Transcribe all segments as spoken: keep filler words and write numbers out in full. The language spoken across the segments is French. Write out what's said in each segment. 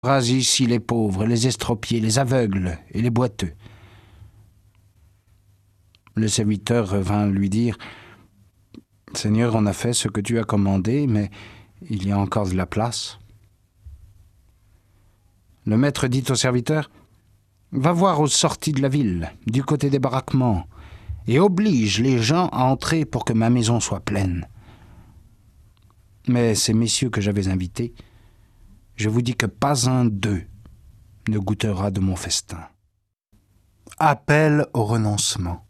Rase ici les pauvres, les estropiés, les aveugles et les boiteux. » Le serviteur revint lui dire: « Seigneur, on a fait ce que tu as commandé, mais il y a encore de la place. » Le maître dit au serviteur: « Va voir aux sorties de la ville, du côté des baraquements, et oblige les gens à entrer pour que ma maison soit pleine. » Mais ces messieurs que j'avais invités, je vous dis que pas un d'eux ne goûtera de mon festin. Appel au renoncement.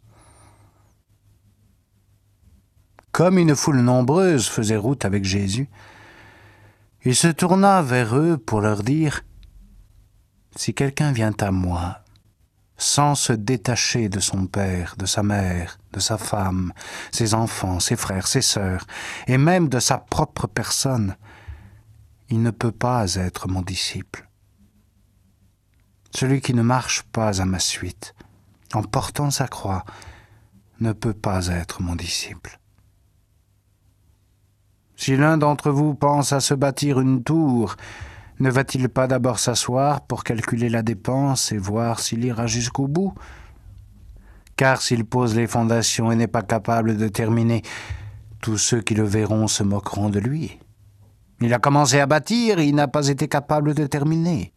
Comme une foule nombreuse faisait route avec Jésus, il se tourna vers eux pour leur dire: « Si quelqu'un vient à moi, sans se détacher de son père, de sa mère, de sa femme, ses enfants, ses frères, ses sœurs, et même de sa propre personne, il ne peut pas être mon disciple. Celui qui ne marche pas à ma suite, en portant sa croix, ne peut pas être mon disciple. Si l'un d'entre vous pense à se bâtir une tour, ne va-t-il pas d'abord s'asseoir pour calculer la dépense et voir s'il ira jusqu'au bout? Car s'il pose les fondations et n'est pas capable de terminer, tous ceux qui le verront se moqueront de lui. Il a commencé à bâtir et il n'a pas été capable de terminer.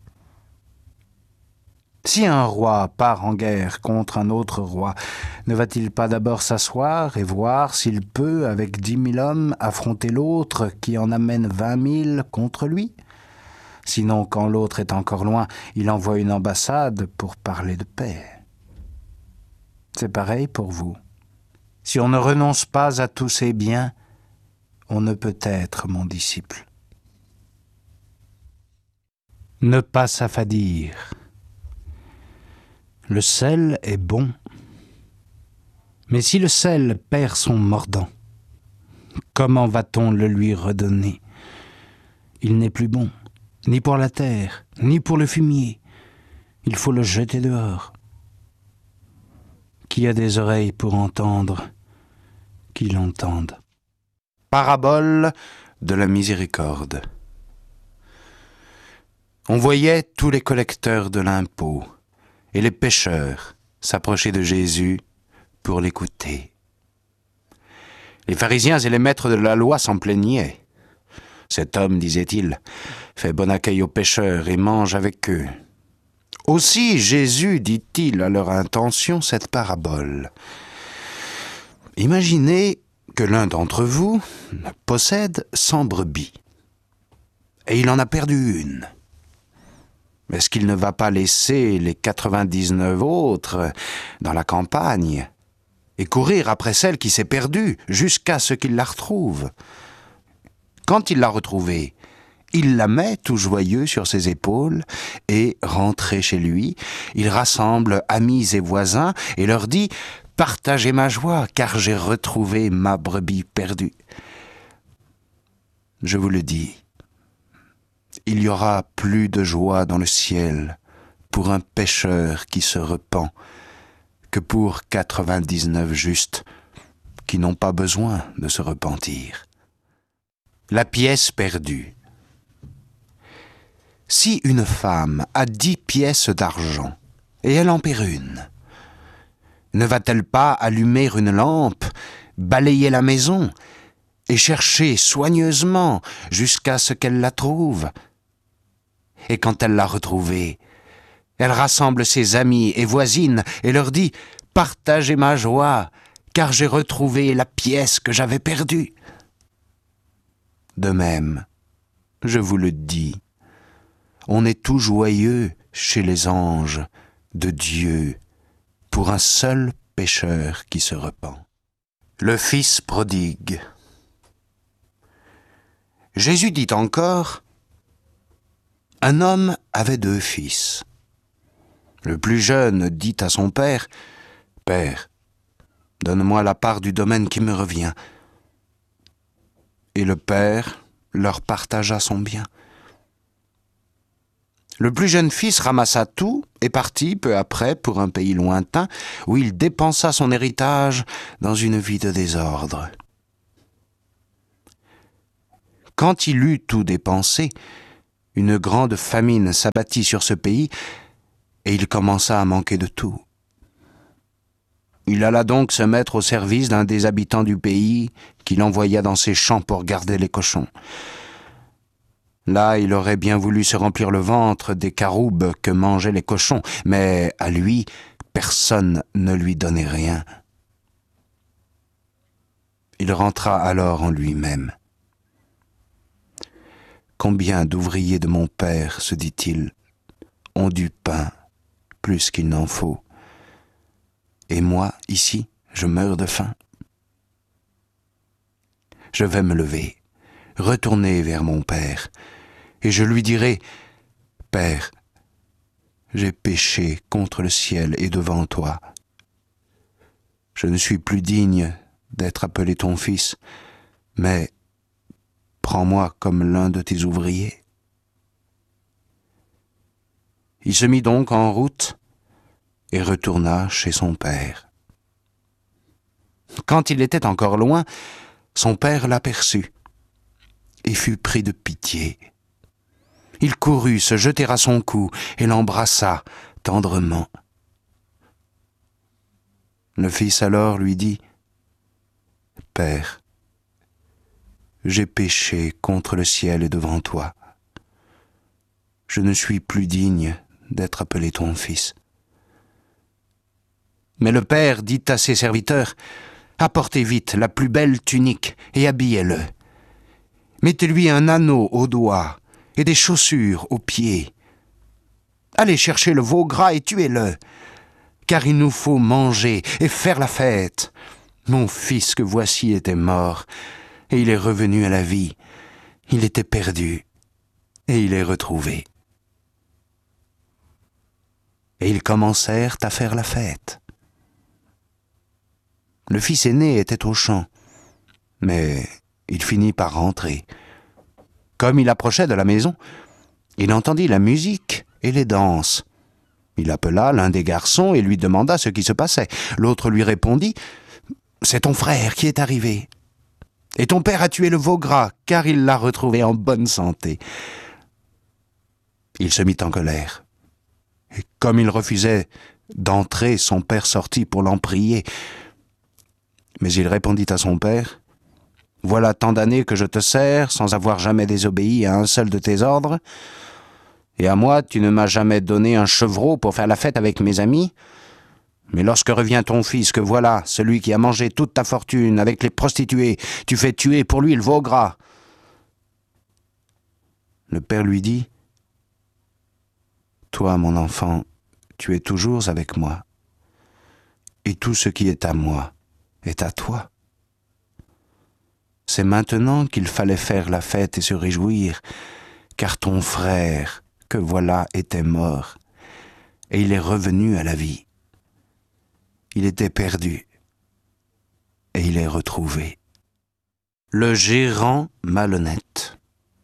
Si un roi part en guerre contre un autre roi, ne va-t-il pas d'abord s'asseoir et voir s'il peut, avec dix mille hommes, affronter l'autre qui en amène vingt mille contre lui? Sinon, quand l'autre est encore loin, il envoie une ambassade pour parler de paix. C'est pareil pour vous. Si on ne renonce pas à tous ses biens, on ne peut être mon disciple. Ne pas s'affadir. Le sel est bon, mais si le sel perd son mordant, comment va-t-on le lui redonner? Il n'est plus bon, ni pour la terre, ni pour le fumier. Il faut le jeter dehors. Qui a des oreilles pour entendre, qu'il entende. Parabole de la miséricorde. On voyait tous les collecteurs de l'impôt et les pécheurs s'approcher de Jésus pour l'écouter. Les pharisiens et les maîtres de la loi s'en plaignaient. « Cet homme, disait-il, fait bon accueil aux pécheurs et mange avec eux. » Aussi Jésus dit-il à leur intention cette parabole. « Imaginez que l'un d'entre vous possède cent brebis, et il en a perdu une. Est-ce qu'il ne va pas laisser les quatre-vingt-dix-neuf autres dans la campagne et courir après celle qui s'est perdue jusqu'à ce qu'il la retrouve? Quand il l'a retrouvée, il la met tout joyeux sur ses épaules et, rentré chez lui, il rassemble amis et voisins et leur dit « Partagez ma joie, car j'ai retrouvé ma brebis perdue. » Je vous le dis, il y aura plus de joie dans le ciel pour un pécheur qui se repent que pour quatre-vingt-dix-neuf justes qui n'ont pas besoin de se repentir. La pièce perdue. Si une femme a dix pièces d'argent et elle en perd une, ne va-t-elle pas allumer une lampe, balayer la maison et chercher soigneusement jusqu'à ce qu'elle la trouve? Et quand elle l'a retrouvée, elle rassemble ses amis et voisines et leur dit « Partagez ma joie, car j'ai retrouvé la pièce que j'avais perdue. » De même, je vous le dis, on est tout joyeux chez les anges de Dieu pour un seul pécheur qui se repent. Le Fils prodigue. Jésus dit encore: un homme avait deux fils. Le plus jeune dit à son père: « Père, donne-moi la part du domaine qui me revient. » Et le père leur partagea son bien. Le plus jeune fils ramassa tout et partit peu après pour un pays lointain où il dépensa son héritage dans une vie de désordre. Quand il eut tout dépensé, une grande famine s'abattit sur ce pays et il commença à manquer de tout. Il alla donc se mettre au service d'un des habitants du pays qu'il envoya dans ses champs pour garder les cochons. Là, il aurait bien voulu se remplir le ventre des caroubes que mangeaient les cochons, mais à lui, personne ne lui donnait rien. Il rentra alors en lui-même. Combien d'ouvriers de mon père, se dit-il, ont du pain, plus qu'il n'en faut. Et moi, ici, je meurs de faim. Je vais me lever, retourner vers mon père, et je lui dirai, « Père, j'ai péché contre le ciel et devant toi. Je ne suis plus digne d'être appelé ton fils, mais prends-moi comme l'un de tes ouvriers. » Il se mit donc en route et retourna chez son père. Quand il était encore loin, son père l'aperçut et fut pris de pitié. Il courut se jeter à son cou et l'embrassa tendrement. Le fils alors lui dit, « Père, j'ai péché contre le ciel et devant toi. Je ne suis plus digne d'être appelé ton fils. » Mais le père dit à ses serviteurs, « Apportez vite la plus belle tunique et habillez-le. Mettez-lui un anneau au doigt et des chaussures aux pieds. Allez chercher le veau gras et tuez-le, car il nous faut manger et faire la fête. Mon fils que voici était mort, et il est revenu à la vie. Il était perdu, et il est retrouvé. » Et ils commencèrent à faire la fête. Le fils aîné était au champ, mais il finit par rentrer. Comme il approchait de la maison, il entendit la musique et les danses. Il appela l'un des garçons et lui demanda ce qui se passait. L'autre lui répondit, « C'est ton frère qui est arrivé. Et ton père a tué le veau gras, car il l'a retrouvé en bonne santé. » Il se mit en colère. Et comme il refusait d'entrer, son père sortit pour l'en prier. Mais il répondit à son père, « Voilà tant d'années que je te sers sans avoir jamais désobéi à un seul de tes ordres. Et à moi, tu ne m'as jamais donné un chevreau pour faire la fête avec mes amis. Mais lorsque revient ton fils, que voilà, celui qui a mangé toute ta fortune avec les prostituées, tu fais tuer pour lui le veau gras. » Le père lui dit, « Toi, mon enfant, tu es toujours avec moi, et tout ce qui est à moi est à toi. C'est maintenant qu'il fallait faire la fête et se réjouir, car ton frère, que voilà, était mort, et il est revenu à la vie. Il était perdu, et il est retrouvé. » Le gérant malhonnête.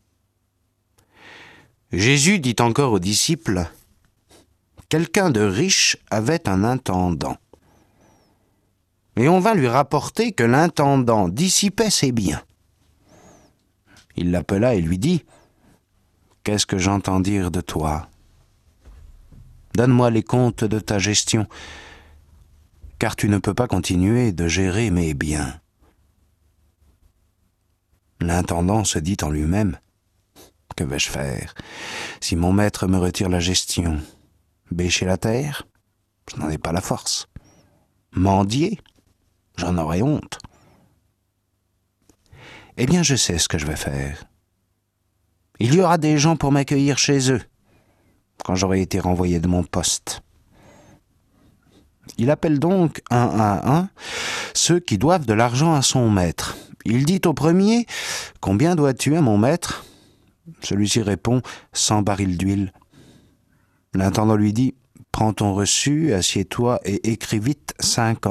Jésus dit encore aux disciples, « Quelqu'un de riche avait un intendant. Et on va lui rapporter que l'intendant dissipait ses biens. Il l'appela et lui dit, « Qu'est-ce que j'entends dire de toi? Donne-moi les comptes de ta gestion, car tu ne peux pas continuer de gérer mes biens. » L'intendant se dit en lui-même, « Que vais-je faire? Si mon maître me retire la gestion, bêcher la terre, je n'en ai pas la force. Mendier, j'en aurais honte. Eh bien, je sais ce que je vais faire. Il y aura des gens pour m'accueillir chez eux, quand j'aurai été renvoyé de mon poste. » Il appelle donc un à un ceux qui doivent de l'argent à son maître. Il dit au premier, « Combien dois-tu à mon maître ?» Celui-ci répond, « Cent barils d'huile. » L'intendant lui dit, « Prends ton reçu, assieds-toi et écris vite cinquante. »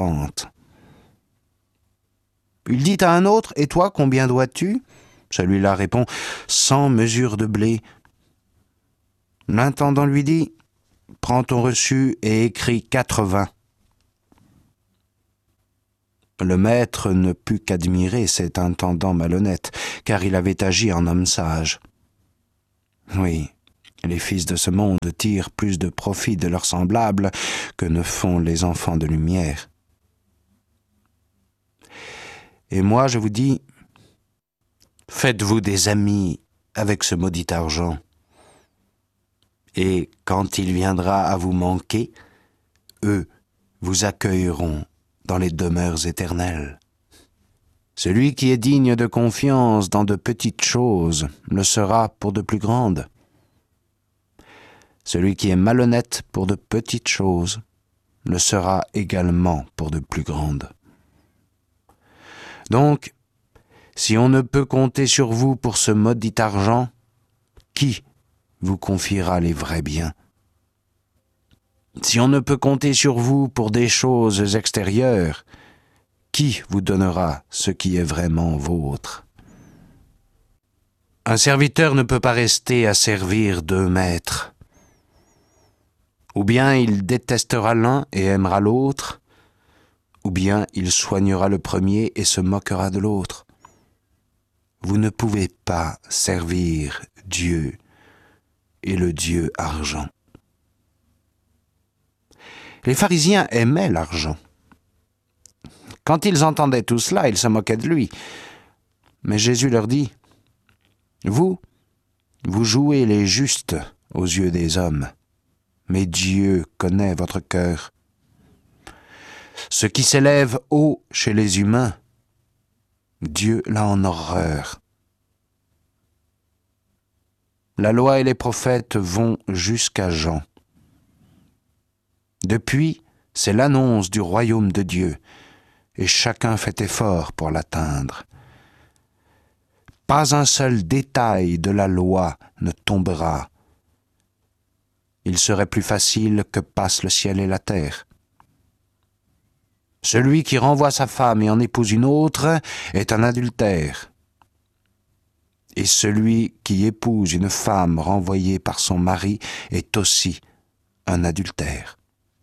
Il dit à un autre, « Et toi, combien dois-tu » Celui-là répond, « Cent mesures de blé. » L'intendant lui dit, « Prends ton reçu et écris quatre-vingts. » Le maître ne put qu'admirer cet intendant malhonnête, car il avait agi en homme sage. Oui, les fils de ce monde tirent plus de profit de leurs semblables que ne font les enfants de lumière. Et moi, je vous dis, faites-vous des amis avec ce maudit argent. Et quand il viendra à vous manquer, eux vous accueilleront dans les demeures éternelles. Celui qui est digne de confiance dans de petites choses le sera pour de plus grandes. Celui qui est malhonnête pour de petites choses le sera également pour de plus grandes. Donc, si on ne peut compter sur vous pour ce maudit argent, qui vous confiera les vrais biens? Si on ne peut compter sur vous pour des choses extérieures, qui vous donnera ce qui est vraiment vôtre? Un serviteur ne peut pas rester à servir deux maîtres. Ou bien il détestera l'un et aimera l'autre, ou bien il soignera le premier et se moquera de l'autre. Vous ne pouvez pas servir Dieu et le Dieu argent. Les pharisiens aimaient l'argent. Quand ils entendaient tout cela, ils se moquaient de lui. Mais Jésus leur dit, « Vous, vous jouez les justes aux yeux des hommes, mais Dieu connaît votre cœur. Ce qui s'élève haut chez les humains, Dieu l'a en horreur. La loi et les prophètes vont jusqu'à Jean. Depuis, c'est l'annonce du royaume de Dieu, et chacun fait effort pour l'atteindre. Pas un seul détail de la loi ne tombera. Il serait plus facile que passent le ciel et la terre. Celui qui renvoie sa femme et en épouse une autre est un adultère. Et celui qui épouse une femme renvoyée par son mari est aussi un adultère.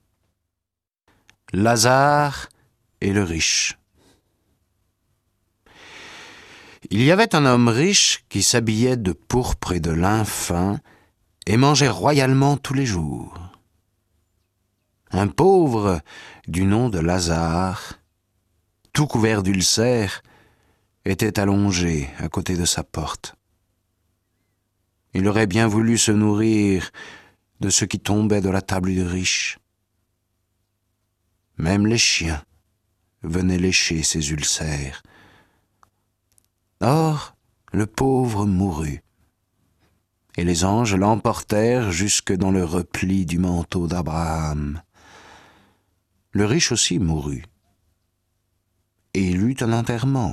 Lazare et le riche. Il y avait un homme riche qui s'habillait de pourpre et de lin fin et mangeait royalement tous les jours. Un pauvre du nom de Lazare, tout couvert d'ulcères, était allongé à côté de sa porte. Il aurait bien voulu se nourrir de ce qui tombait de la table du riche. Même les chiens venaient lécher ses ulcères. Or, le pauvre mourut, et les anges l'emportèrent jusque dans le repli du manteau d'Abraham. Le riche aussi mourut, et il eut un enterrement.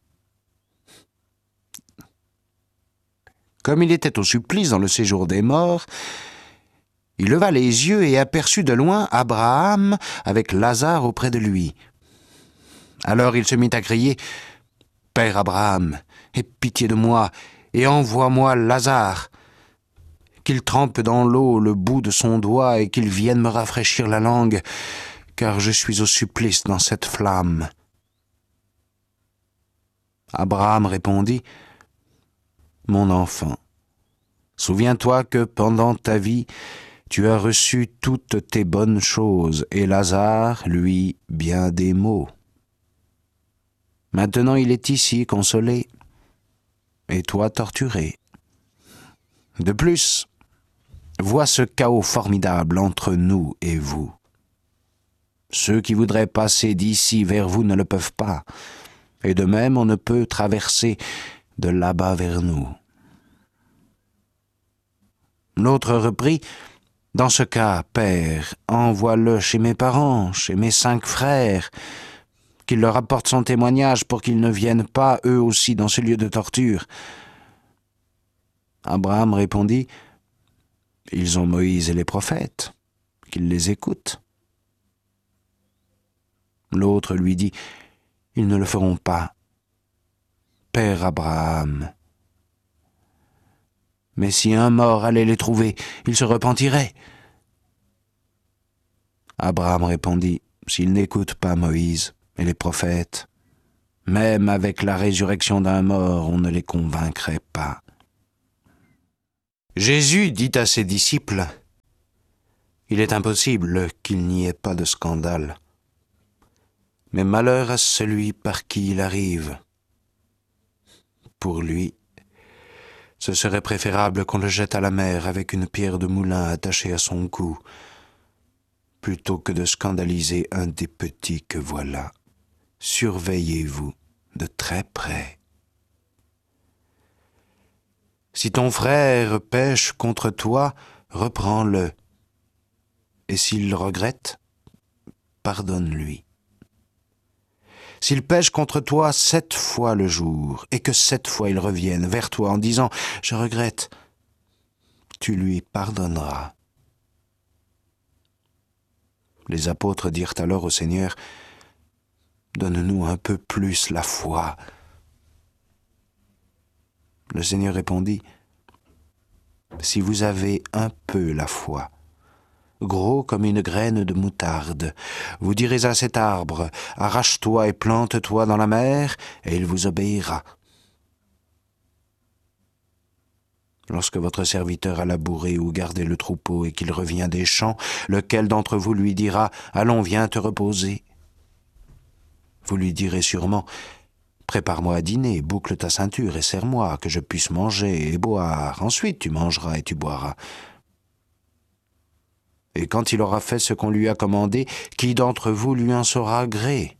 Comme il était au supplice dans le séjour des morts, il leva les yeux et aperçut de loin Abraham avec Lazare auprès de lui. Alors il se mit à crier, « Père Abraham, aie pitié de moi et envoie-moi Lazare, qu'il trempe dans l'eau le bout de son doigt et qu'il vienne me rafraîchir la langue, car je suis au supplice dans cette flamme. » Abraham répondit, « Mon enfant, souviens-toi que pendant ta vie, tu as reçu toutes tes bonnes choses, et Lazare, lui, bien des maux. Maintenant il est ici consolé, et toi torturé. De plus, vois ce chaos formidable entre nous et vous. Ceux qui voudraient passer d'ici vers vous ne le peuvent pas, et de même on ne peut traverser de là-bas vers nous. » L'autre reprit, « Dans ce cas, Père, envoie-le chez mes parents, chez mes cinq frères, qu'il leur apporte son témoignage pour qu'ils ne viennent pas eux aussi dans ce lieu de torture. » Abraham répondit, « Ils ont Moïse et les prophètes, qu'ils les écoutent. » L'autre lui dit, « Ils ne le feront pas. Père Abraham. Mais si un mort allait les trouver, ils se repentiraient. » Abraham répondit, « S'ils n'écoutent pas Moïse et les prophètes, même avec la résurrection d'un mort, on ne les convaincrait pas. » Jésus dit à ses disciples, « Il est impossible qu'il n'y ait pas de scandale, mais malheur à celui par qui il arrive. Pour lui, ce serait préférable qu'on le jette à la mer avec une pierre de moulin attachée à son cou, plutôt que de scandaliser un des petits que voilà. Surveillez-vous de très près. Si ton frère pêche contre toi, reprends-le, et s'il le regrette, pardonne-lui. S'il pêche contre toi sept fois le jour, et que sept fois il revienne vers toi en disant « Je regrette », tu lui pardonneras. Les apôtres dirent alors au Seigneur, « Donne-nous un peu plus la foi. » Le Seigneur répondit, « Si vous avez un peu la foi, gros comme une graine de moutarde, vous direz à cet arbre, « Arrache-toi et plante-toi dans la mer », et il vous obéira. Lorsque votre serviteur a labouré ou gardé le troupeau et qu'il revient des champs, lequel d'entre vous lui dira, « Allons, viens te reposer » Vous lui direz sûrement, « Prépare-moi à dîner, boucle ta ceinture et serre-moi, que je puisse manger et boire. Ensuite tu mangeras et tu boiras. » Et quand il aura fait ce qu'on lui a commandé, qui d'entre vous lui en saura gré?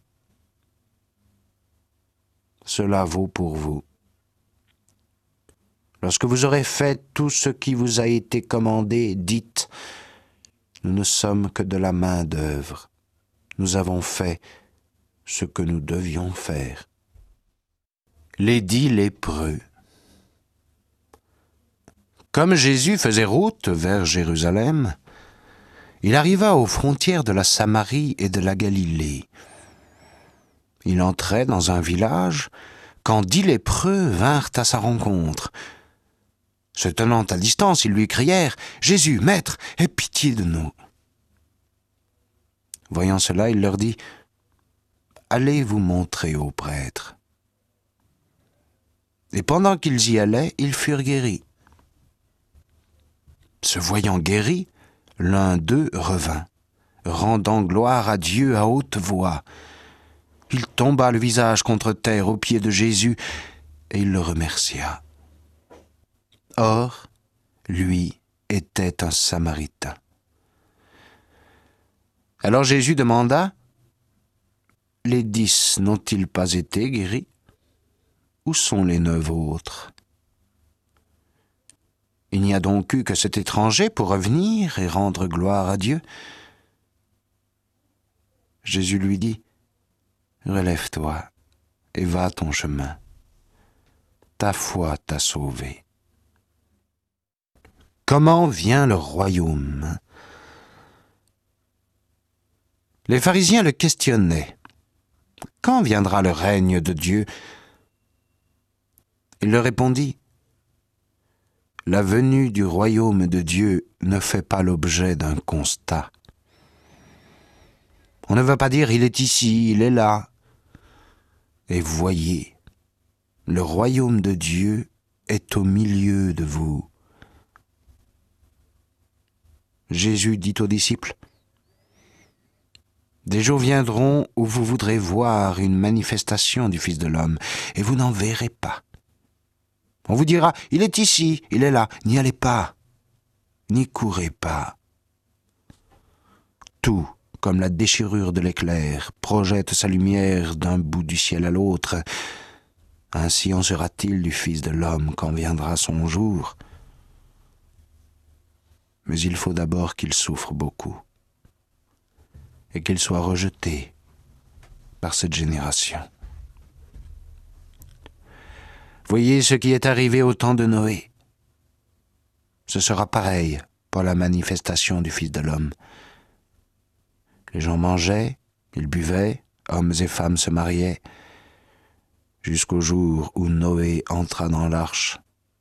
Cela vaut pour vous. Lorsque vous aurez fait tout ce qui vous a été commandé, dites, « Nous ne sommes que de la main-d'œuvre. Nous avons fait ce que nous devions faire. » Les dix lépreux. Comme Jésus faisait route vers Jérusalem, il arriva aux frontières de la Samarie et de la Galilée. Il entrait dans un village quand dix lépreux vinrent à sa rencontre. Se tenant à distance, ils lui crièrent « Jésus, Maître, aie pitié de nous !» Voyant cela, il leur dit « Allez vous montrer au prêtre. » Et pendant qu'ils y allaient, ils furent guéris. Se voyant guéris, l'un d'eux revint, rendant gloire à Dieu à haute voix. Il tomba le visage contre terre aux pieds de Jésus et il le remercia. Or, lui était un Samaritain. Alors Jésus demanda, « Les dix n'ont-ils pas été guéris? Où sont les neuf autres? Il n'y a donc eu que cet étranger pour revenir et rendre gloire à Dieu. » Jésus lui dit, « Relève-toi et va ton chemin. Ta foi t'a sauvé. » Comment vient le royaume? Les pharisiens le questionnaient. Quand viendra le règne de Dieu? Il leur répondit, « La venue du royaume de Dieu ne fait pas l'objet d'un constat. On ne va pas dire « il est ici, il est là ». Et voyez, le royaume de Dieu est au milieu de vous. Jésus dit aux disciples, « Des jours viendront où vous voudrez voir une manifestation du Fils de l'homme, et vous n'en verrez pas. On vous dira, il est ici, il est là, n'y allez pas, n'y courez pas. Tout, comme la déchirure de l'éclair, projette sa lumière d'un bout du ciel à l'autre. Ainsi en sera-t-il du Fils de l'homme quand viendra son jour. Mais il faut d'abord qu'il souffre beaucoup et qu'il soit rejeté par cette génération. Voyez ce qui est arrivé au temps de Noé. Ce sera pareil pour la manifestation du Fils de l'homme. Les gens mangeaient, ils buvaient, hommes et femmes se mariaient, jusqu'au jour où Noé entra dans l'arche.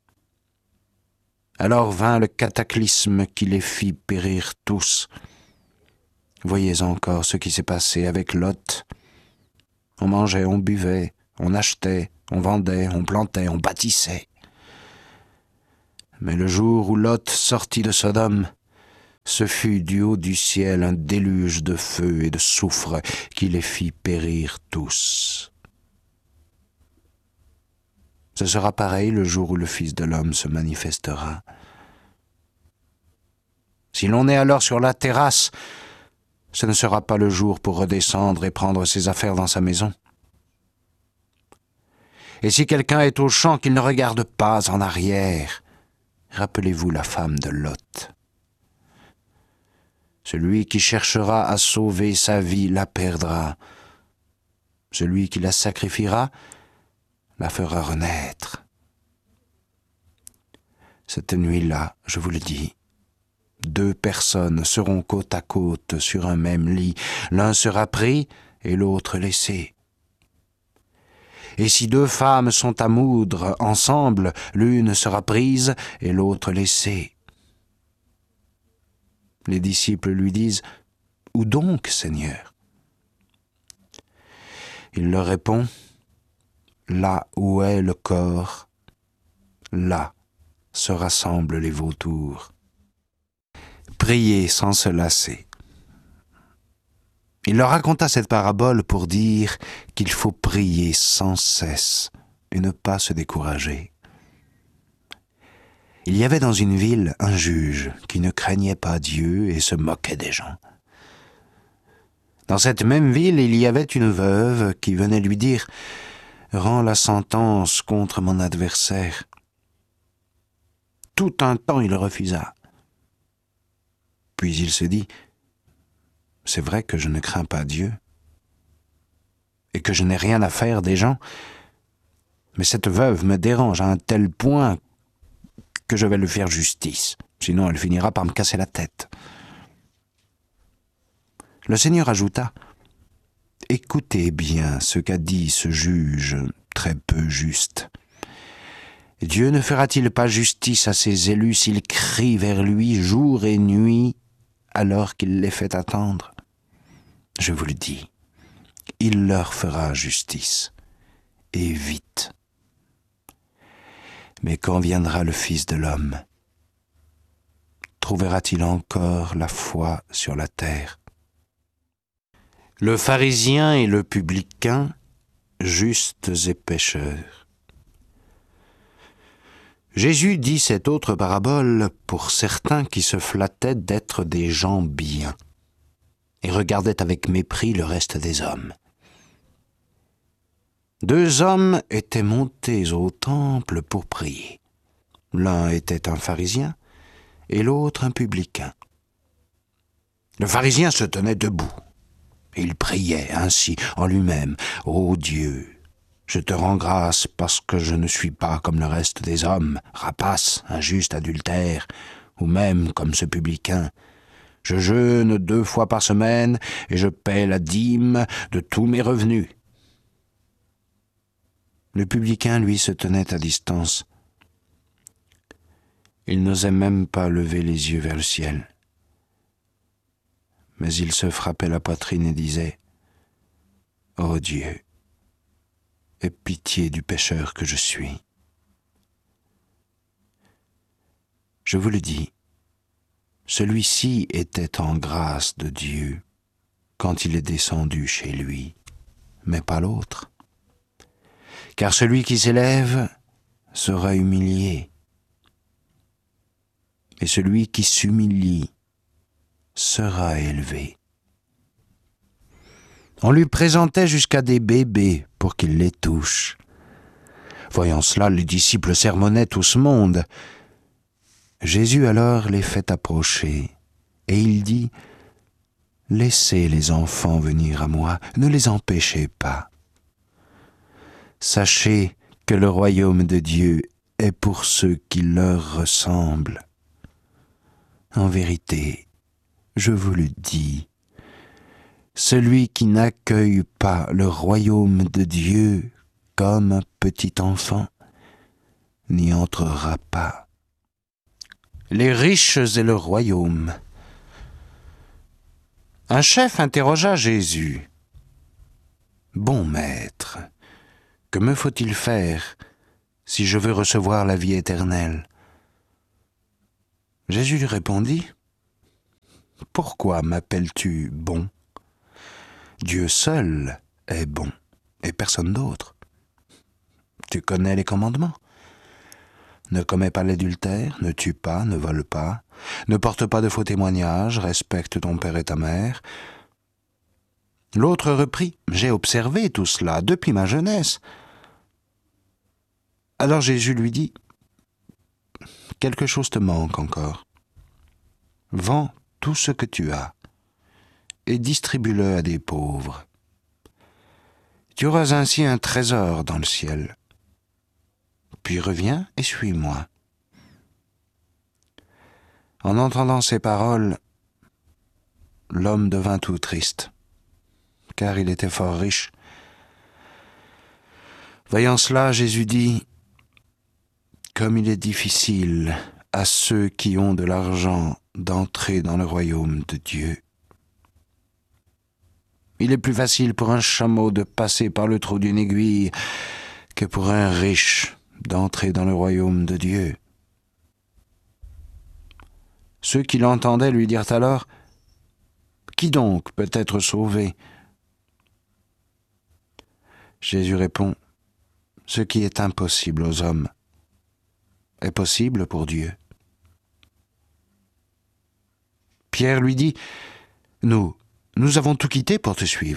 Alors vint le cataclysme qui les fit périr tous. Voyez encore ce qui s'est passé avec Lot. On mangeait, on buvait, on achetait, on vendait, on plantait, on bâtissait. Mais le jour où Lot sortit de Sodome, ce fut du haut du ciel un déluge de feu et de soufre qui les fit périr tous. Ce sera pareil le jour où le Fils de l'homme se manifestera. Si l'on est alors sur la terrasse, ce ne sera pas le jour pour redescendre et prendre ses affaires dans sa maison. Et si quelqu'un est au champ, qu'il ne regarde pas en arrière. Rappelez-vous la femme de Lot. Celui qui cherchera à sauver sa vie la perdra. Celui qui la sacrifiera la fera renaître. Cette nuit-là, je vous le dis, deux personnes seront côte à côte sur un même lit. L'un sera pris et l'autre laissé. Et si deux femmes sont à moudre ensemble, l'une sera prise et l'autre laissée. Les disciples lui disent « Où donc, Seigneur ?» Il leur répond « Là où est le corps, là se rassemblent les vautours. » Priez sans se lasser. Il leur raconta cette parabole pour dire qu'il faut prier sans cesse et ne pas se décourager. Il y avait dans une ville un juge qui ne craignait pas Dieu et se moquait des gens. Dans cette même ville, il y avait une veuve qui venait lui dire « Rends la sentence contre mon adversaire. » Tout un temps, il refusa. Puis il se dit « C'est vrai que je ne crains pas Dieu et que je n'ai rien à faire des gens, mais cette veuve me dérange à un tel point que je vais lui faire justice, sinon elle finira par me casser la tête. » Le Seigneur ajouta « Écoutez bien ce qu'a dit ce juge très peu juste. Dieu ne fera-t-il pas justice à ses élus s'ils crient vers lui jour et nuit alors qu'il les fait attendre? Je vous le dis, il leur fera justice, et vite. Mais quand viendra le Fils de l'homme, trouvera-t-il encore la foi sur la terre? » Le pharisien et le publicain, justes et pécheurs. Jésus dit cette autre parabole pour certains qui se flattaient d'être des gens bien et regardaient avec mépris le reste des hommes. Deux hommes étaient montés au temple pour prier. L'un était un pharisien et l'autre un publicain. Le pharisien se tenait debout. Il priait ainsi en lui-même « Ô Dieu, je te rends grâce parce que je ne suis pas comme le reste des hommes, rapace, injuste, adultère, ou même comme ce publicain. Je jeûne deux fois par semaine et je paie la dîme de tous mes revenus. » Le publicain, lui, se tenait à distance. Il n'osait même pas lever les yeux vers le ciel. Mais il se frappait la poitrine et disait « Ô Dieu, aie pitié du pécheur que je suis. » Je vous le dis, celui-ci était en grâce de Dieu quand il est descendu chez lui, mais pas l'autre. Car celui qui s'élève sera humilié, et celui qui s'humilie sera élevé. On lui présentait jusqu'à des bébés pour qu'il les touche. Voyant cela, les disciples sermonnaient tout ce monde. Jésus alors les fait approcher, et il dit « Laissez les enfants venir à moi, ne les empêchez pas. Sachez que le royaume de Dieu est pour ceux qui leur ressemblent. En vérité, je vous le dis, celui qui n'accueille pas le royaume de Dieu comme un petit enfant n'y entrera pas. » Les riches et le royaume. Un chef interrogea Jésus. « Bon maître, que me faut-il faire si je veux recevoir la vie éternelle ?» Jésus lui répondit, « Pourquoi m'appelles-tu bon ? Dieu seul est bon, et personne d'autre. Tu connais les commandements. Ne commets pas l'adultère, ne tue pas, ne vole pas, ne porte pas de faux témoignages, respecte ton père et ta mère. » L'autre reprit, « J'ai observé tout cela depuis ma jeunesse. » Alors Jésus lui dit, « Quelque chose te manque encore. Vends tout ce que tu as et distribue-le à des pauvres. Tu auras ainsi un trésor dans le ciel. Puis reviens et suis-moi. » En entendant ces paroles, l'homme devint tout triste, car il était fort riche. Voyant cela, Jésus dit, « Comme il est difficile à ceux qui ont de l'argent d'entrer dans le royaume de Dieu. Il est plus facile pour un chameau de passer par le trou d'une aiguille que pour un riche d'entrer dans le royaume de Dieu. » Ceux qui l'entendaient lui dirent alors, « Qui donc peut être sauvé ?» Jésus répond, « Ce qui est impossible aux hommes est possible pour Dieu. » Pierre lui dit, « Nous, nous avons tout quitté pour te suivre. »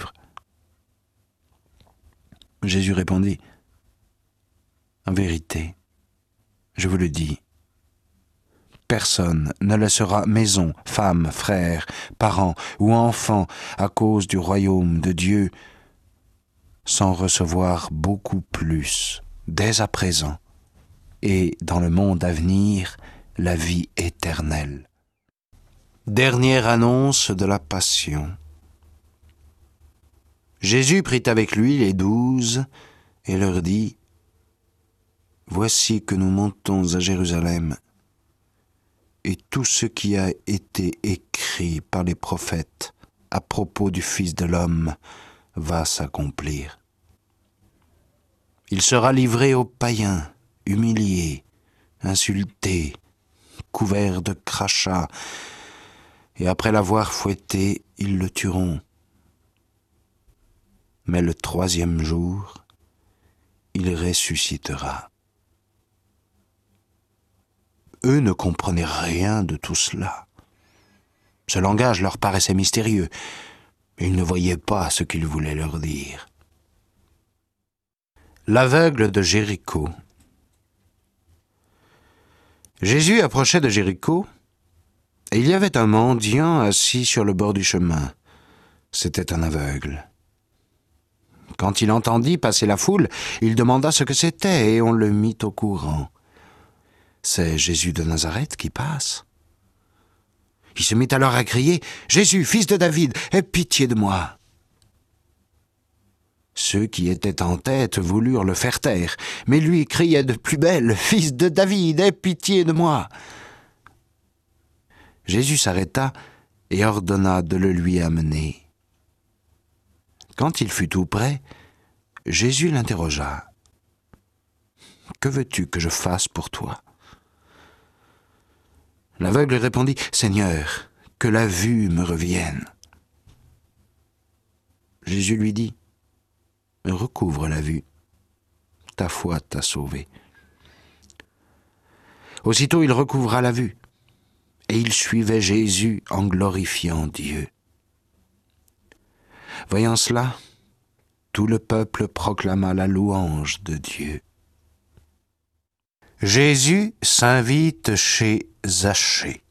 Jésus répondit, « En vérité, je vous le dis, personne ne laissera maison, femme, frère, parents ou enfants à cause du royaume de Dieu sans recevoir beaucoup plus dès à présent et dans le monde à venir la vie éternelle. » Dernière annonce de la Passion. Jésus prit avec lui les douze et leur dit, « Voici que nous montons à Jérusalem, et tout ce qui a été écrit par les prophètes à propos du Fils de l'homme va s'accomplir. Il sera livré aux païens, humilié, insulté, couvert de crachats, et après l'avoir fouetté, ils le tueront. Mais le troisième jour, il ressuscitera. » Eux ne comprenaient rien de tout cela. Ce langage leur paraissait mystérieux, mais ils ne voyaient pas ce qu'il voulait leur dire. L'aveugle de Jéricho. Jésus approchait de Jéricho, et il y avait un mendiant assis sur le bord du chemin. C'était un aveugle. Quand il entendit passer la foule, il demanda ce que c'était, et on le mit au courant. « C'est Jésus de Nazareth qui passe. » Il se mit alors à crier, « Jésus, fils de David, aie pitié de moi !» Ceux qui étaient en tête voulurent le faire taire, mais lui criait de plus belle, « Fils de David, aie pitié de moi !» Jésus s'arrêta et ordonna de le lui amener. Quand il fut tout près, Jésus l'interrogea, « Que veux-tu que je fasse pour toi ?» L'aveugle répondit, « Seigneur, que la vue me revienne. » Jésus lui dit, « Recouvre la vue, ta foi t'a sauvé. » Aussitôt il recouvra la vue, et il suivait Jésus en glorifiant Dieu. Voyant cela, tout le peuple proclama la louange de Dieu. Jésus s'invite chez Zachée.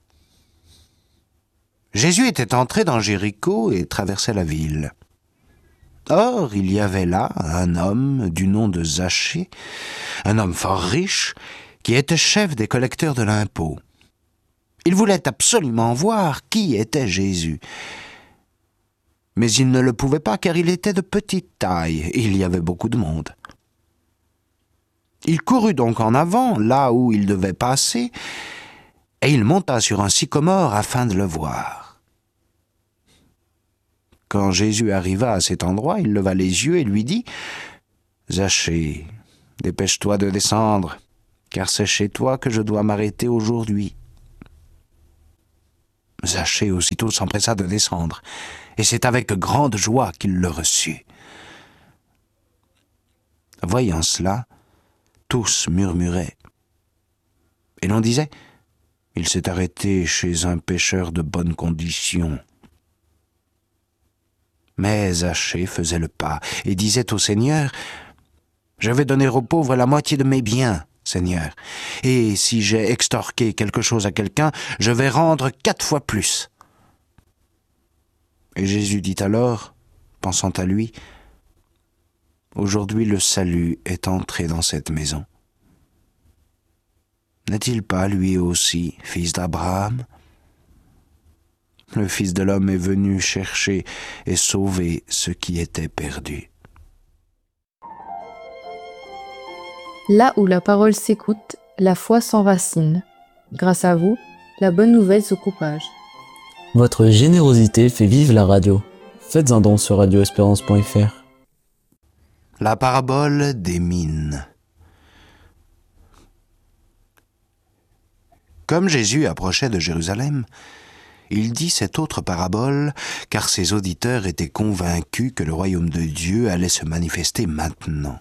Jésus était entré dans Jéricho et traversait la ville. Or, il y avait là un homme du nom de Zachée, un homme fort riche, qui était chef des collecteurs de l'impôt. Il voulait absolument voir qui était Jésus. Mais il ne le pouvait pas car il était de petite taille et il y avait beaucoup de monde. Il courut donc en avant, là où il devait passer, et il monta sur un sycomore afin de le voir. Quand Jésus arriva à cet endroit, il leva les yeux et lui dit, « Zachée, dépêche-toi de descendre, car c'est chez toi que je dois m'arrêter aujourd'hui. » Zachée aussitôt s'empressa de descendre, et c'est avec grande joie qu'il le reçut. Voyant cela, tous murmuraient. Et l'on disait, « Il s'est arrêté chez un pêcheur de bonne condition. » Mais Zachée faisait le pas et disait au Seigneur, « Je vais donner aux pauvres la moitié de mes biens, Seigneur, et si j'ai extorqué quelque chose à quelqu'un, je vais rendre quatre fois plus. » Et Jésus dit alors, pensant à lui, « Aujourd'hui le salut est entré dans cette maison. N'est-il pas lui aussi fils d'Abraham ? Le Fils de l'homme est venu chercher et sauver ce qui était perdu. » Là où la parole s'écoute, la foi s'enracine. Grâce à vous, la bonne nouvelle se propage. Votre générosité fait vivre la radio. Faites un don sur radio espérance point f r. La parabole des mines. Comme Jésus approchait de Jérusalem, il dit cette autre parabole, car ses auditeurs étaient convaincus que le royaume de Dieu allait se manifester maintenant.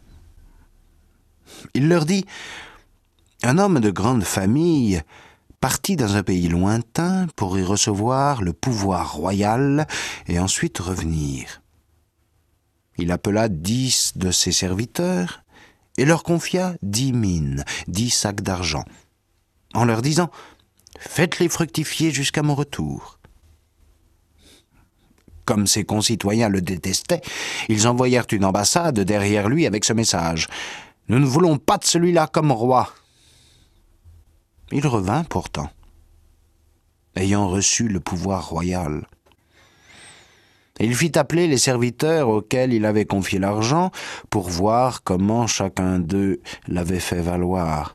Il leur dit, « Un homme de grande famille partit dans un pays lointain pour y recevoir le pouvoir royal et ensuite revenir. Il appela dix de ses serviteurs et leur confia dix mines, dix sacs d'argent, en leur disant « Faites-les fructifier jusqu'à mon retour. » Comme ses concitoyens le détestaient, ils envoyèrent une ambassade derrière lui avec ce message « Nous ne voulons pas de celui-là comme roi. » Il revint pourtant, ayant reçu le pouvoir royal. Il fit appeler les serviteurs auxquels il avait confié l'argent pour voir comment chacun d'eux l'avait fait valoir.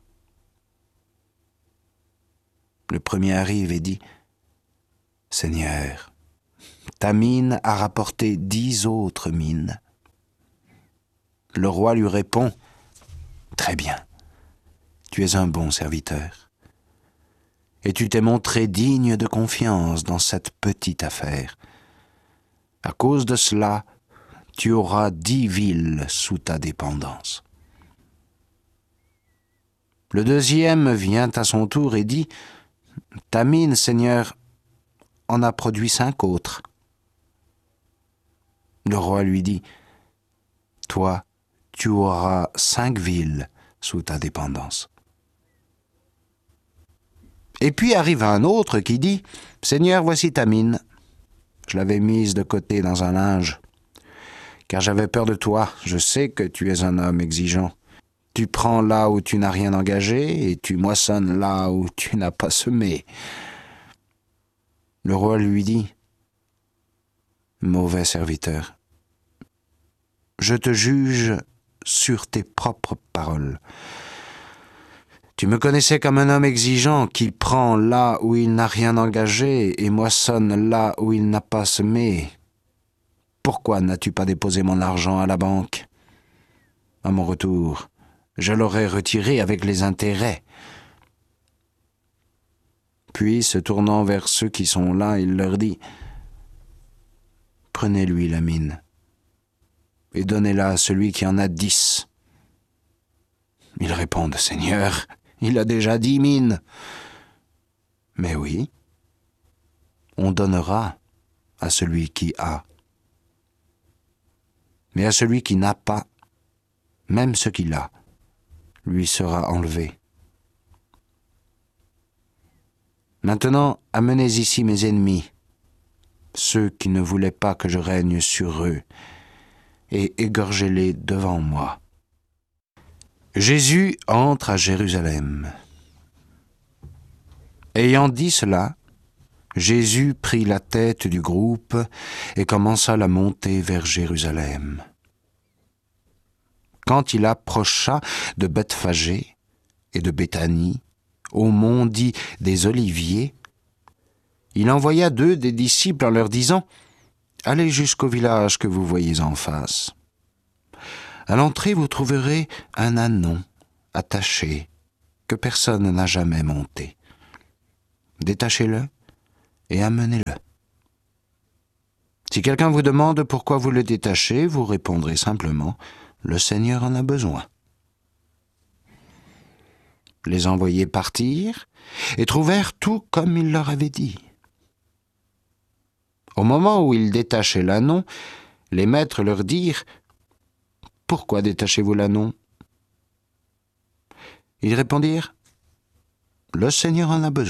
Le premier arrive et dit, « Seigneur, ta mine a rapporté dix autres mines. » Le roi lui répond, « Très bien, tu es un bon serviteur. Et tu t'es montré digne de confiance dans cette petite affaire. À cause de cela, tu auras dix villes sous ta dépendance. » Le deuxième vient à son tour et dit, « Ta mine, Seigneur, en a produit cinq autres. » Le roi lui dit, « Toi, tu auras cinq villes sous ta dépendance. » Et puis arrive un autre qui dit, « Seigneur, voici ta mine. Je l'avais mise de côté dans un linge, car j'avais peur de toi. Je sais que tu es un homme exigeant. Tu prends là où tu n'as rien engagé, et tu moissonnes là où tu n'as pas semé. » Le roi lui dit, « Mauvais serviteur, je te juge sur tes propres paroles. Tu me connaissais comme un homme exigeant qui prend là où il n'a rien engagé et moissonne là où il n'a pas semé. Pourquoi n'as-tu pas déposé mon argent à la banque? À mon retour, je l'aurais retiré avec les intérêts. » Puis, se tournant vers ceux qui sont là, il leur dit, « Prenez-lui la mine et donnez-la à celui qui en a dix. » Ils répondent, « Seigneur, il a déjà dix mines. » Mais oui, on donnera à celui qui a. Mais à celui qui n'a pas, même ce qu'il a, lui sera enlevé. Maintenant, amenez ici mes ennemis, ceux qui ne voulaient pas que je règne sur eux, et égorgez-les devant moi. » Jésus entre à Jérusalem. Ayant dit cela, Jésus prit la tête du groupe et commença la montée vers Jérusalem. Quand il approcha de Bethphagée et de Béthanie, au mont dit des Oliviers, il envoya deux des disciples en leur disant « Allez jusqu'au village que vous voyez en face. À l'entrée, vous trouverez un ânon attaché que personne n'a jamais monté. Détachez-le et amenez-le. Si quelqu'un vous demande pourquoi vous le détachez, vous répondrez simplement « Le Seigneur en a besoin ». Les envoyés partirent et trouvèrent tout comme il leur avait dit. Au moment où ils détachaient l'ânon, les maîtres leur dirent « Pourquoi détachez-vous l'ânon » Ils répondirent « Le Seigneur en a besoin ».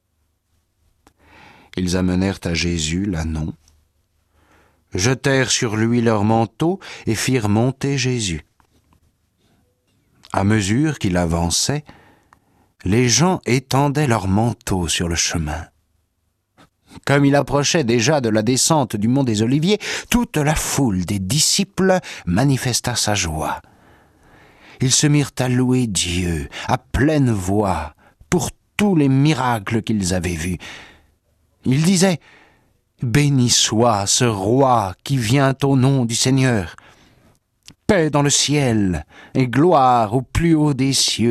Ils amenèrent à Jésus l'ânon, jetèrent sur lui leur manteau et firent monter Jésus. À mesure qu'il avançait, les gens étendaient leurs manteaux sur le chemin. Comme il approchait déjà de la descente du mont des Oliviers, toute la foule des disciples manifesta sa joie. Ils se mirent à louer Dieu à pleine voix pour tous les miracles qu'ils avaient vus. Ils disaient « Béni soit ce roi qui vient au nom du Seigneur. Paix dans le ciel et gloire au plus haut des cieux. »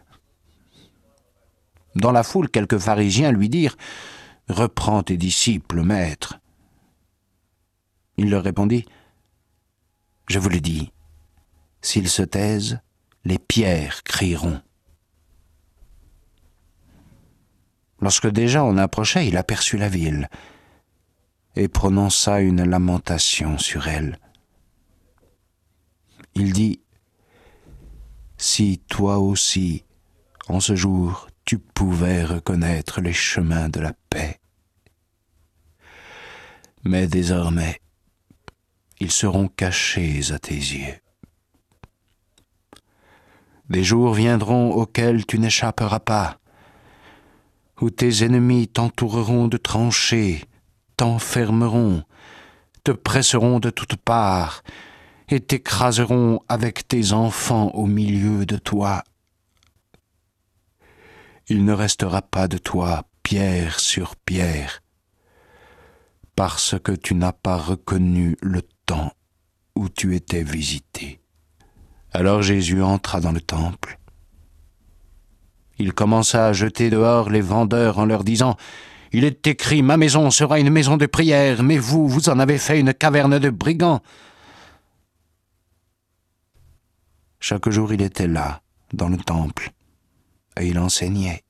Dans la foule, quelques pharisiens lui dirent « Reprends tes disciples, maître. » Il leur répondit « Je vous le dis, s'ils se taisent, les pierres crieront. » Lorsque déjà on approchait, il aperçut la ville et prononça une lamentation sur elle. Il dit « Si toi aussi, en ce jour, tu pouvais reconnaître les chemins de la paix. Mais désormais, ils seront cachés à tes yeux. Des jours viendront auxquels tu n'échapperas pas, où tes ennemis t'entoureront de tranchées, t'enfermeront, te presseront de toutes parts et t'écraseront avec tes enfants au milieu de toi. Il ne restera pas de toi pierre sur pierre, parce que tu n'as pas reconnu le temps où tu étais visité. » Alors Jésus entra dans le temple. Il commença à jeter dehors les vendeurs en leur disant « Il est écrit, ma maison sera une maison de prière, mais vous, vous en avez fait une caverne de brigands. » Chaque jour, il était là, dans le temple, et il enseignait.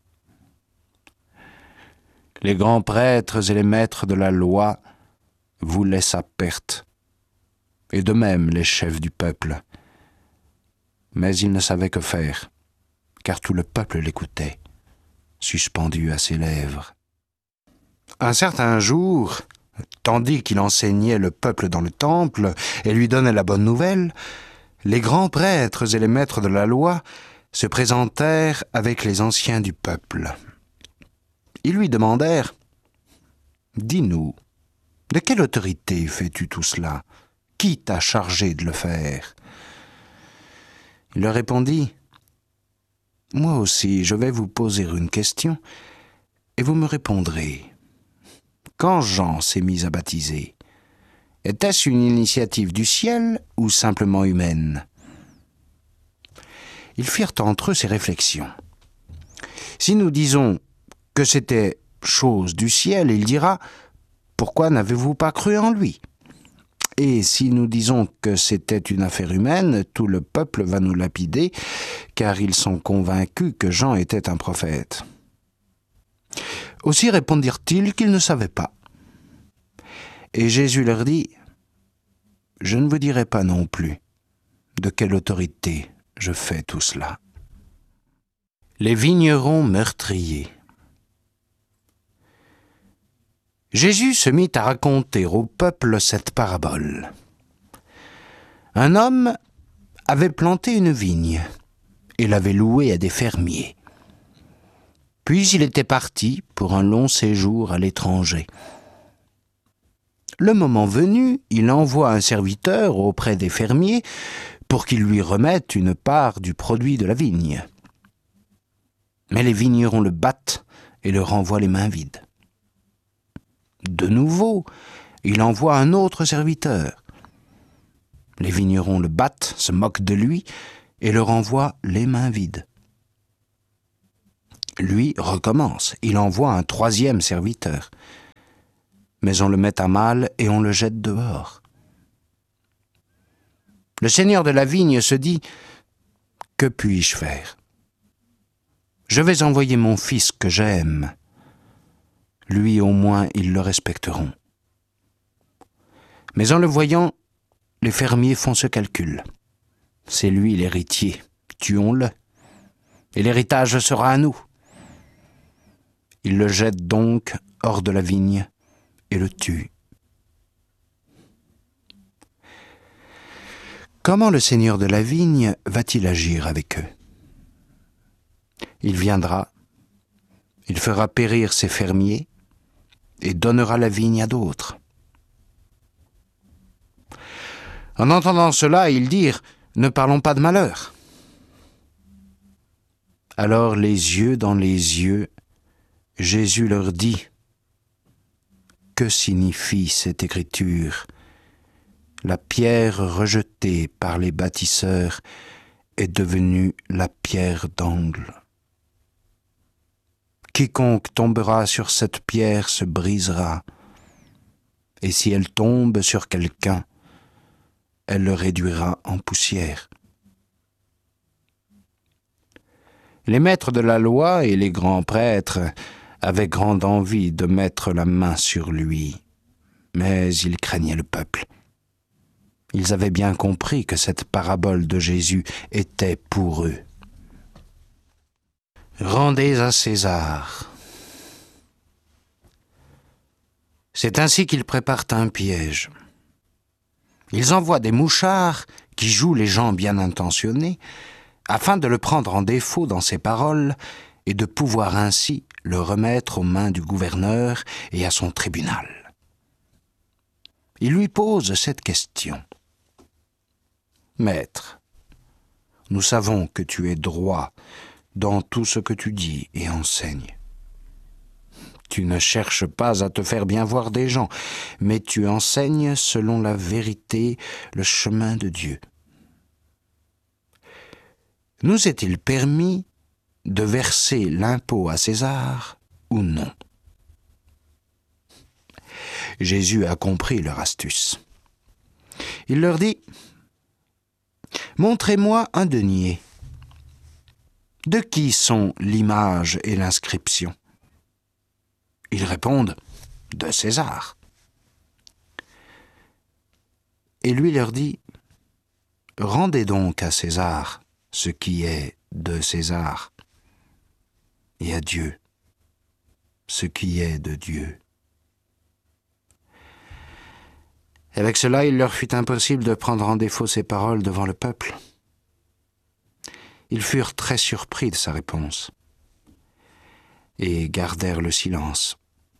Les grands prêtres et les maîtres de la loi voulaient sa perte, et de même les chefs du peuple. Mais ils ne savaient que faire, car tout le peuple l'écoutait, suspendu à ses lèvres. Un certain jour, tandis qu'il enseignait le peuple dans le temple et lui donnait la bonne nouvelle, les grands prêtres et les maîtres de la loi se présentèrent avec les anciens du peuple. Ils lui demandèrent « Dis-nous, de quelle autorité fais-tu tout cela? Qui t'a chargé de le faire ?» Il leur répondit « Moi aussi, je vais vous poser une question, et vous me répondrez. Quand Jean s'est mis à baptiser, était-ce une initiative du ciel ou simplement humaine ?» Ils firent entre eux ces réflexions. Si nous disons que c'était chose du ciel, il dira « Pourquoi n'avez-vous pas cru en lui ?» Et si nous disons que c'était une affaire humaine, tout le peuple va nous lapider, car ils sont convaincus que Jean était un prophète. Aussi répondirent-ils qu'ils ne savaient pas. Et Jésus leur dit « Je ne vous dirai pas non plus de quelle autorité je fais tout cela. » Les vignerons meurtriers. Jésus se mit à raconter au peuple cette parabole. Un homme avait planté une vigne et l'avait louée à des fermiers. Puis il était parti pour un long séjour à l'étranger. Le moment venu, il envoie un serviteur auprès des fermiers pour qu'ils lui remettent une part du produit de la vigne. Mais les vignerons le battent et le renvoient les mains vides. De nouveau, il envoie un autre serviteur. Les vignerons le battent, se moquent de lui et le renvoient les mains vides. Lui recommence, il envoie un troisième serviteur. Mais on le met à mal et on le jette dehors. Le seigneur de la vigne se dit « Que puis-je faire ? Je vais envoyer mon fils que j'aime. Lui au moins ils le respecteront. » Mais en le voyant, les fermiers font ce calcul. C'est lui l'héritier, tuons-le, et l'héritage sera à nous. Ils le jettent donc hors de la vigne et le tuent. Comment le seigneur de la vigne va-t-il agir avec eux ? Il viendra, il fera périr ses fermiers et donnera la vigne à d'autres. En entendant cela, ils dirent « Ne parlons pas de malheur ». Alors les yeux dans les yeux, Jésus leur dit « Que signifie cette écriture ? La pierre rejetée par les bâtisseurs est devenue la pierre d'angle. Quiconque tombera sur cette pierre se brisera, et si elle tombe sur quelqu'un, elle le réduira en poussière. » Les maîtres de la loi et les grands prêtres avaient grande envie de mettre la main sur lui, mais ils craignaient le peuple. Ils avaient bien compris que cette parabole de Jésus était pour eux. Rendez à César. C'est ainsi qu'ils préparent un piège. Ils envoient des mouchards qui jouent les gens bien intentionnés afin de le prendre en défaut dans ses paroles et de pouvoir ainsi le remettre aux mains du gouverneur et à son tribunal. Ils lui posent cette question. « Maître, nous savons que tu es droit dans tout ce que tu dis et enseignes. Tu ne cherches pas à te faire bien voir des gens, mais tu enseignes selon la vérité le chemin de Dieu. Nous est-il permis de verser l'impôt à César ou non ? » Jésus a compris leur astuce. Il leur dit « Montrez-moi un denier. De qui sont l'image et l'inscription ? » Ils répondent « De César. » Et lui leur dit « Rendez donc à César ce qui est de César, et à Dieu ce qui est de Dieu. » Avec cela, il leur fut impossible de prendre en défaut ses paroles devant le peuple. Ils furent très surpris de sa réponse et gardèrent le silence.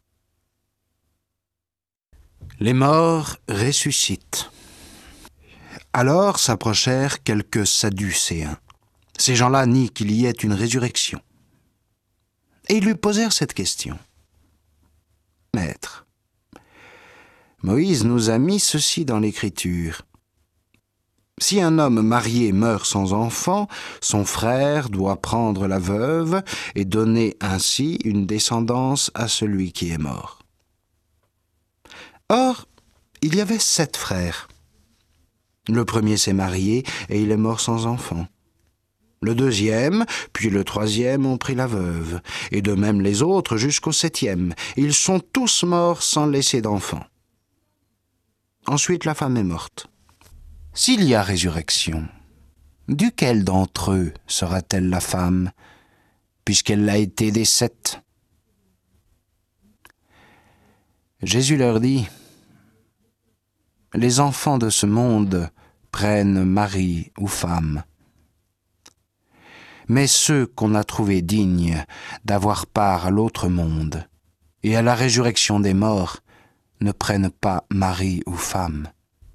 Les morts ressuscitent. Alors s'approchèrent quelques Sadducéens. Ces gens-là nient qu'il y ait une résurrection. Et ils lui posèrent cette question. « Maître, Moïse nous a mis ceci dans l'Écriture. Si un homme marié meurt sans enfant, son frère doit prendre la veuve et donner ainsi une descendance à celui qui est mort. Or, il y avait sept frères. Le premier s'est marié et il est mort sans enfant. Le deuxième, puis le troisième ont pris la veuve, et de même les autres jusqu'au septième. Ils sont tous morts sans laisser d'enfant. Ensuite, la femme est morte. S'il y a résurrection, duquel d'entre eux sera-t-elle la femme, puisqu'elle l'a été des sept ? » Jésus leur dit, « Les enfants de ce monde prennent mari ou femme. Mais ceux qu'on a trouvés dignes d'avoir part à l'autre monde et à la résurrection des morts ne prennent pas mari ou femme.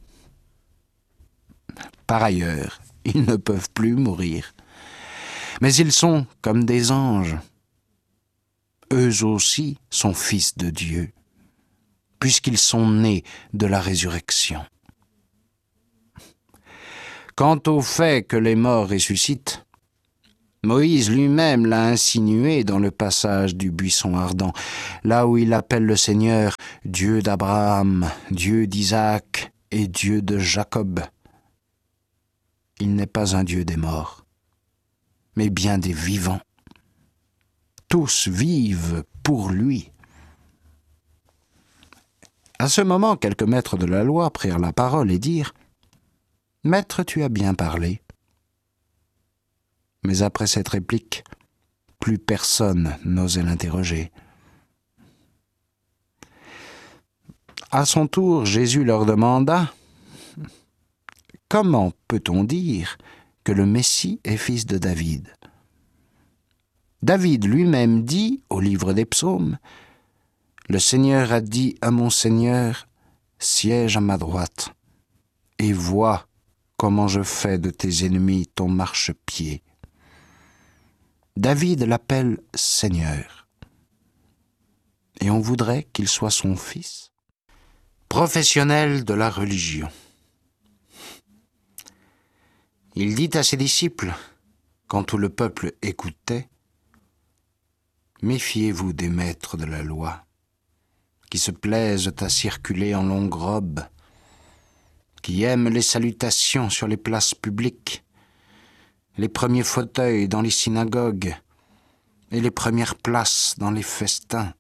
Par ailleurs, ils ne peuvent plus mourir, mais ils sont comme des anges. Eux aussi sont fils de Dieu, puisqu'ils sont nés de la résurrection. Quant au fait que les morts ressuscitent, Moïse lui-même l'a insinué dans le passage du buisson ardent, là où il appelle le Seigneur Dieu d'Abraham, Dieu d'Isaac et Dieu de Jacob. Il n'est pas un Dieu des morts, mais bien des vivants. Tous vivent pour lui. À ce moment, quelques maîtres de la loi prirent la parole et dirent « Maître, tu as bien parlé. » Mais après cette réplique, plus personne n'osait l'interroger. À son tour, Jésus leur demanda « Comment peut-on dire que le Messie est fils de David ? David lui-même dit au livre des psaumes « Le Seigneur a dit à mon Seigneur, siège à ma droite, et vois comment je fais de tes ennemis ton marchepied. » David l'appelle Seigneur. Et on voudrait qu'il soit son fils. Professionnel de la religion. Il dit à ses disciples, quand tout le peuple écoutait, « Méfiez-vous des maîtres de la loi, qui se plaisent à circuler en longue robe, qui aiment les salutations sur les places publiques, les premiers fauteuils dans les synagogues et les premières places dans les festins.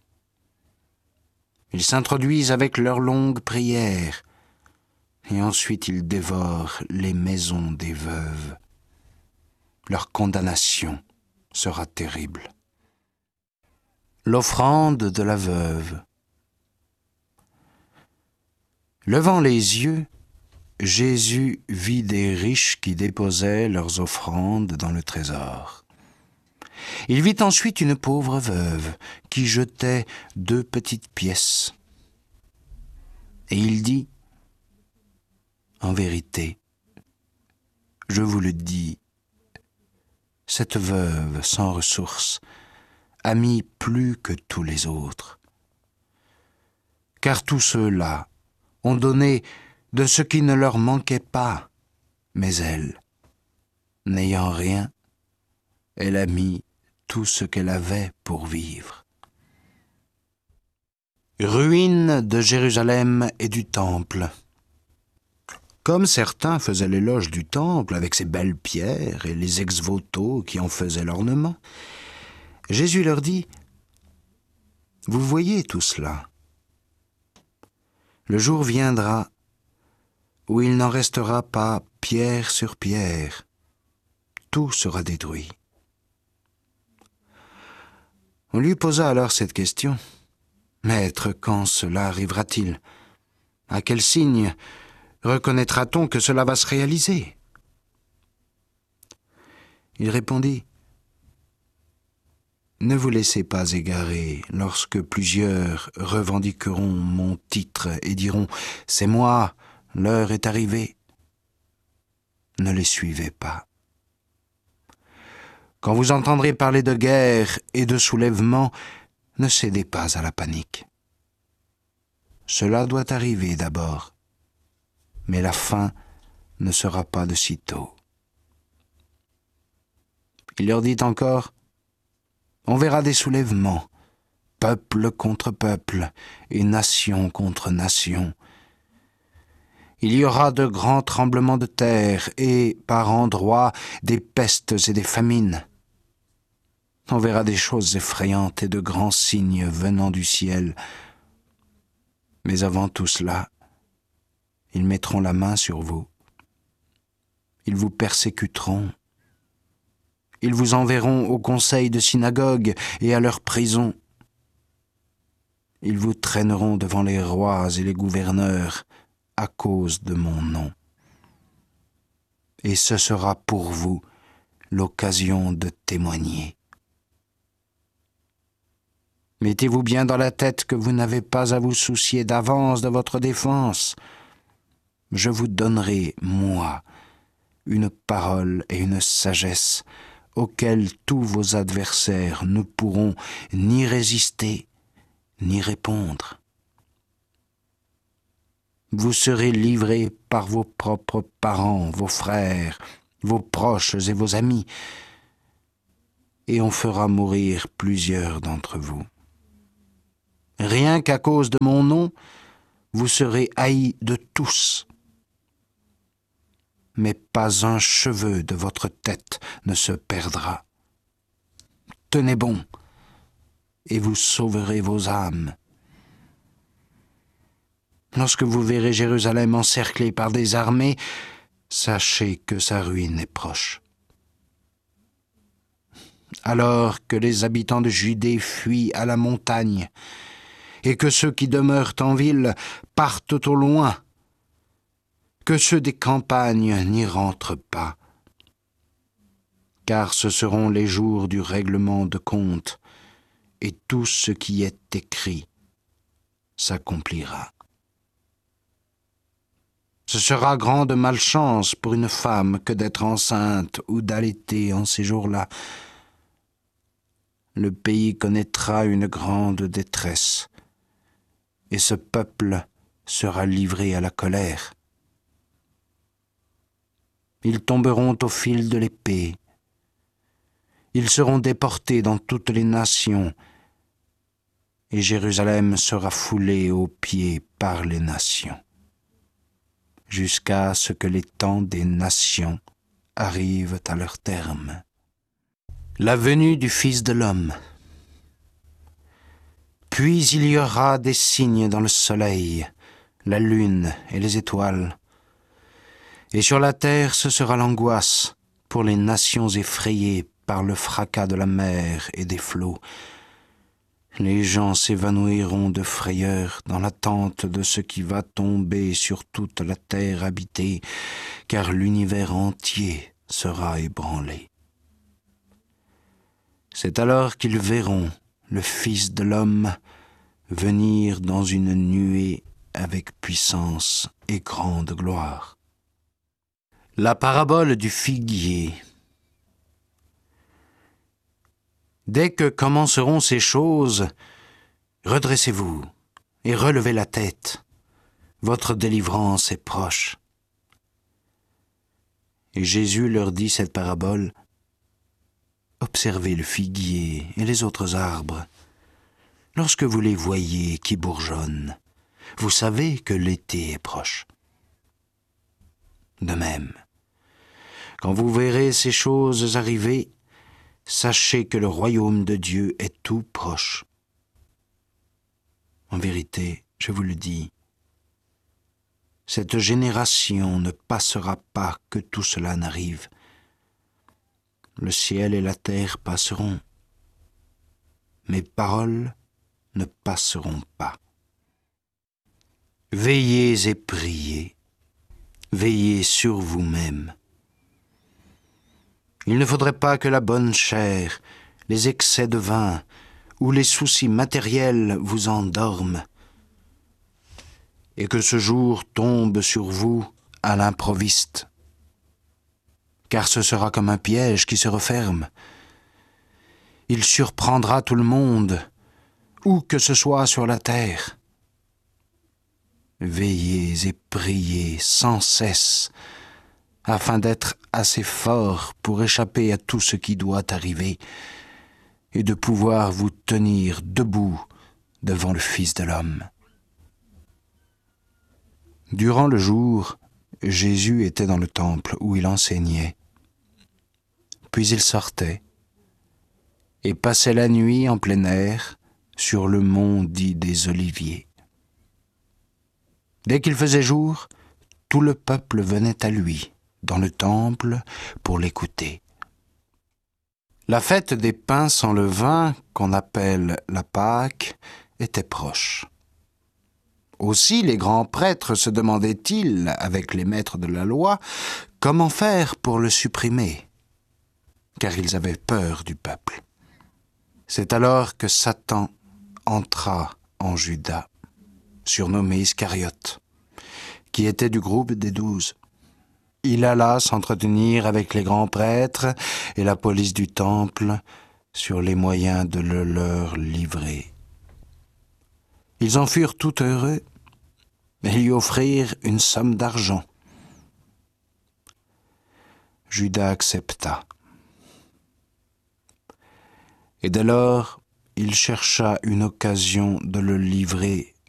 Ils s'introduisent avec leurs longues prières et ensuite ils dévorent les maisons des veuves. Leur condamnation sera terrible. » L'offrande de la veuve. Levant les yeux, Jésus vit des riches qui déposaient leurs offrandes dans le trésor. Il vit ensuite une pauvre veuve qui jetait deux petites pièces. Et il dit, « En vérité, je vous le dis, cette veuve sans ressources a mis plus que tous les autres. Car tous ceux-là ont donné de ce qui ne leur manquait pas, mais elle, n'ayant rien, elle a mis tout ce qu'elle avait pour vivre. » Ruine de Jérusalem et du Temple. Comme certains faisaient l'éloge du Temple avec ses belles pierres et les ex-voto qui en faisaient l'ornement, Jésus leur dit « Vous voyez tout cela. Le jour viendra où il n'en restera pas pierre sur pierre. Tout sera détruit. » On lui posa alors cette question. « Maître, quand cela arrivera-t-il ? À quel signe reconnaîtra-t-on que cela va se réaliser ?» Il répondit, « Ne vous laissez pas égarer lorsque plusieurs revendiqueront mon titre et diront « C'est moi, l'heure est arrivée. » Ne les suivez pas. Quand vous entendrez parler de guerre et de soulèvement, ne cédez pas à la panique. Cela doit arriver d'abord, mais la fin ne sera pas de sitôt. Il leur dit encore, « On verra des soulèvements, peuple contre peuple et nation contre nation. Il y aura de grands tremblements de terre et, par endroits, des pestes et des famines. On verra des choses effrayantes et de grands signes venant du ciel. Mais avant tout cela, ils mettront la main sur vous. Ils vous persécuteront. Ils vous enverront au conseil de synagogue et à leur prison. Ils vous traîneront devant les rois et les gouverneurs à cause de mon nom. Et ce sera pour vous l'occasion de témoigner. Mettez-vous bien dans la tête que vous n'avez pas à vous soucier d'avance de votre défense. Je vous donnerai, moi, une parole et une sagesse auxquelles tous vos adversaires ne pourront ni résister, ni répondre. Vous serez livrés par vos propres parents, vos frères, vos proches et vos amis. et on fera mourir plusieurs d'entre vous. Rien qu'à cause de mon nom, vous serez haïs de tous. Mais pas un cheveu de votre tête ne se perdra. Tenez bon, et vous sauverez vos âmes. Lorsque vous verrez Jérusalem encerclée par des armées, sachez que sa ruine est proche. Alors que les habitants de Judée fuient à la montagne, et que ceux qui demeurent en ville partent au loin, que ceux des campagnes n'y rentrent pas. Car ce seront les jours du règlement de compte, et tout ce qui est écrit s'accomplira. Ce sera grande malchance pour une femme que d'être enceinte ou d'allaiter en ces jours-là. Le pays connaîtra une grande détresse, et ce peuple sera livré à la colère. Ils tomberont au fil de l'épée. Ils seront déportés dans toutes les nations, et Jérusalem sera foulée aux pieds par les nations, jusqu'à ce que les temps des nations arrivent à leur terme. La venue du Fils de l'homme. Puis il y aura des signes dans le soleil, la lune et les étoiles. Et sur la terre ce sera l'angoisse pour les nations effrayées par le fracas de la mer et des flots. Les gens s'évanouiront de frayeur dans l'attente de ce qui va tomber sur toute la terre habitée, car l'univers entier sera ébranlé. C'est alors qu'ils verront le Fils de l'homme venir dans une nuée avec puissance et grande gloire. La parabole du figuier. Dès que commenceront ces choses, redressez-vous et relevez la tête. Votre délivrance est proche. Et Jésus leur dit cette parabole. Observez le figuier et les autres arbres. Lorsque vous les voyez qui bourgeonnent, vous savez que l'été est proche. De même, quand vous verrez ces choses arriver, sachez que le royaume de Dieu est tout proche. En vérité, je vous le dis, cette génération ne passera pas que tout cela n'arrive. Le ciel et la terre passeront. Mes paroles ne passeront pas. Veillez et priez. Veillez sur vous-même. Il ne faudrait pas que la bonne chair, les excès de vin ou les soucis matériels vous endorment, et que ce jour tombe sur vous à l'improviste, car ce sera comme un piège qui se referme. Il surprendra tout le monde, où que ce soit sur la terre. Veillez et priez sans cesse, afin d'être assez fort pour échapper à tout ce qui doit arriver et de pouvoir vous tenir debout devant le Fils de l'homme. Durant le jour, Jésus était dans le temple où il enseignait. Puis il sortait et passait la nuit en plein air sur le mont dit des Oliviers. Dès qu'il faisait jour, tout le peuple venait à lui, dans le temple, pour l'écouter. La fête des pains sans levain, qu'on appelle la Pâque, était proche. Aussi les grands prêtres se demandaient-ils, avec les maîtres de la loi, comment faire pour le supprimer, car ils avaient peur du peuple. C'est alors que Satan entra en Judas, surnommé Iscariote, qui était du groupe des douze. Il alla s'entretenir avec les grands prêtres et la police du temple sur les moyens de le leur livrer. Ils en furent tout heureux et lui offrirent une somme d'argent. Judas accepta. Et dès lors, il chercha une occasion de le livrer